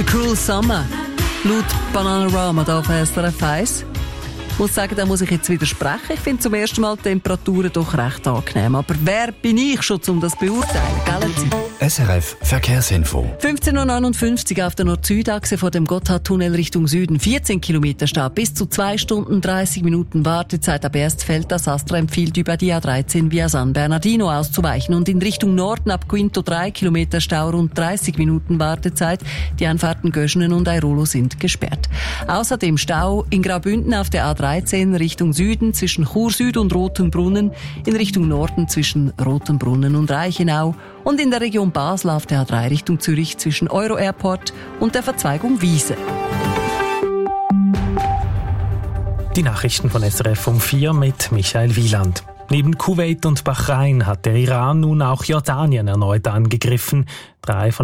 Cruel Summer, laut Bananarama hier auf SRF 1. Ich muss sagen, da muss ich jetzt widersprechen. Ich finde zum ersten Mal die Temperaturen doch recht angenehm. Aber wer bin ich schon, um das zu beurteilen? Gell? SRF Verkehrsinfo. 15.59 Uhr auf der Nord-Süd-Achse vor dem Gotthardtunnel Richtung Süden. 14 Kilometer Stau, bis zu 2 Stunden 30 Minuten Wartezeit. Ab erst fällt das Astra empfiehlt, über die A13 via San Bernardino auszuweichen. Und in Richtung Norden ab Quinto 3 Kilometer Stau, rund 30 Minuten Wartezeit. Die Anfahrten Göschenen und Airolo sind gesperrt. Außerdem Stau in Graubünden auf der A13 Richtung Süden zwischen Chur Süd und Rotenbrunnen, in Richtung Norden zwischen Rotenbrunnen und Reichenau und in der Region Basel auf der A3 Richtung Zürich zwischen Euro Airport und der Verzweigung Wiese. Die Nachrichten von SRF um 4 mit Michael Wieland. Neben Kuwait und Bahrain hat der Iran nun auch Jordanien erneut angegriffen. 3 von